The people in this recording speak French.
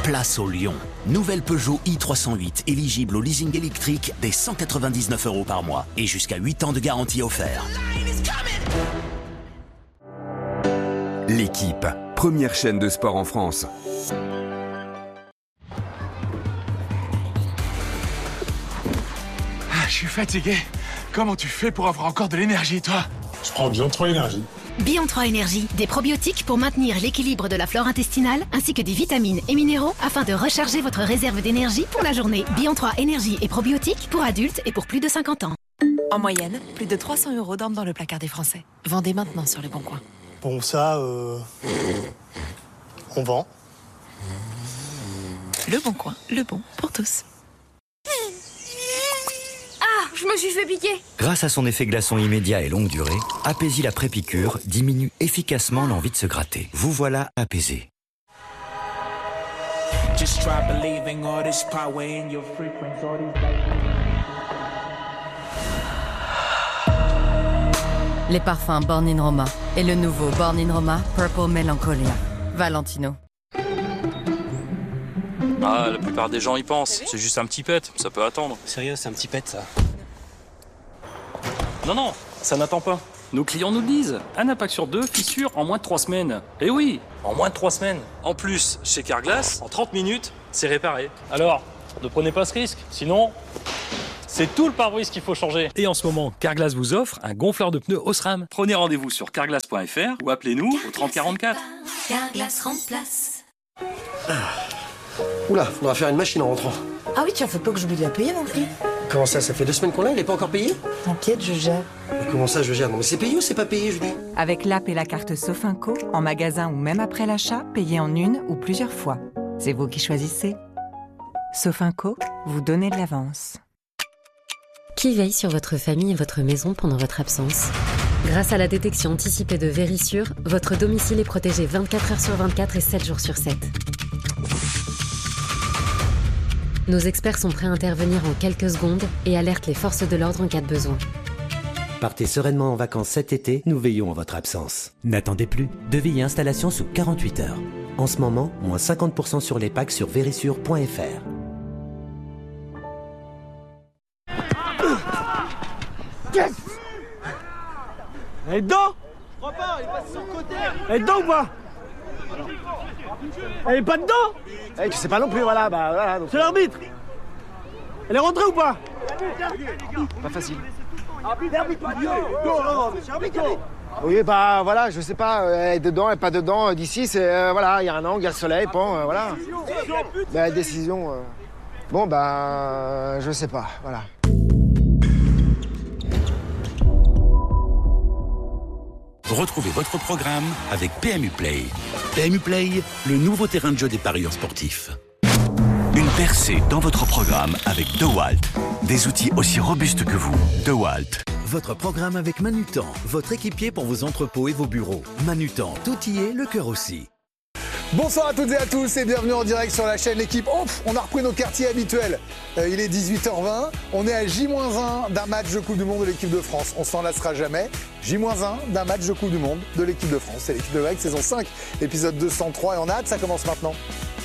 Place au Lion. Nouvelle Peugeot i308 éligible au leasing électrique dès 199 € par mois et jusqu'à 8 ans de garantie offerte. L'équipe, première chaîne de sport en France. Je suis fatigué. Comment tu fais pour avoir encore de l'énergie, toi? Je prends Bion 3 Énergie. Bion 3 Énergie, des probiotiques pour maintenir l'équilibre de la flore intestinale, ainsi que des vitamines et minéraux afin de recharger votre réserve d'énergie pour la journée. Bion 3 Énergie et probiotiques pour adultes et pour plus de 50 ans. En moyenne, plus de 300 € dorment dans le placard des Français. Vendez maintenant sur Le Bon Coin. Bon, ça, on vend. Le Bon Coin, le bon pour tous. Je me suis fait piquer. Grâce à son effet glaçon immédiat et longue durée, Apaisil après piqûre diminue efficacement l'envie de se gratter. Vous voilà apaisé. Les parfums Born in Roma et le nouveau Born in Roma Purple Melancholia. Valentino. Ah, la plupart des gens y pensent. C'est juste un petit pet, ça peut attendre. Sérieux, c'est un petit pet, ça? Non, ça n'attend pas. Nos clients nous le disent. Un impact sur 2, fissure en moins de 3 semaines. Eh oui, en moins de 3 semaines. En plus, chez Carglass, en 30 minutes, c'est réparé. Alors, ne prenez pas ce risque. Sinon, c'est tout le pare-brise qu'il faut changer. Et en ce moment, Carglass vous offre un gonfleur de pneus Osram. Prenez rendez-vous sur carglass.fr ou appelez-nous au 3044. Carglass remplace. Oula, faudra faire une machine en rentrant. Ah oui, tiens, faut pas que j'oublie de la payer non plus. Comment ça fait 2 semaines qu'on l'a, il est pas encore payé? T'inquiète, je gère. Mais comment ça, je gère? Non mais c'est payé ou c'est pas payé, je dis? Avec l'app et la carte Sofinco, en magasin ou même après l'achat, payez en une ou plusieurs fois. C'est vous qui choisissez. Sofinco, vous donnez de l'avance. Qui veille sur votre famille et votre maison pendant votre absence? Grâce à la détection anticipée de Vérissure, votre domicile est protégé 24 heures sur 24 et 7 jours sur 7. Nos experts sont prêts à intervenir en quelques secondes et alertent les forces de l'ordre en cas de besoin. Partez sereinement en vacances cet été, nous veillons à votre absence. N'attendez plus, devis et installation sous 48 heures. En ce moment, moins 50% sur les packs sur vérissure.fr. Yes. Elle est dedans? Je crois pas, elle est passée sur le côté. Elle est dedans ou pas? Elle est pas dedans? Tu sais pas non plus, voilà, bah voilà. C'est l'arbitre. Elle est rentrée ou pas? Pas facile. Oui, bah voilà, je sais pas, elle est dedans, elle est pas dedans. D'ici, c'est voilà, il y a un angle, il y a le soleil, bon, voilà. La décision. Bon, bah, je sais pas, voilà. Retrouvez votre programme avec PMU Play. PMU Play, le nouveau terrain de jeu des parieurs sportifs. Une percée dans votre programme avec DeWalt. Des outils aussi robustes que vous. DeWalt. Votre programme avec Manutan, votre équipier pour vos entrepôts et vos bureaux. Manutan, tout y est, le cœur aussi. Bonsoir à toutes et à tous et bienvenue en direct sur la chaîne L'équipe. On a repris nos quartiers habituels. Il est 18h20. On est à J-1 d'un match de Coupe du Monde de l'équipe de France. On s'en lassera jamais. J-1 d'un match de Coupe du Monde de l'équipe de France. C'est l'équipe de Greg, saison 5, épisode 203. Et on a hâte, ça commence maintenant.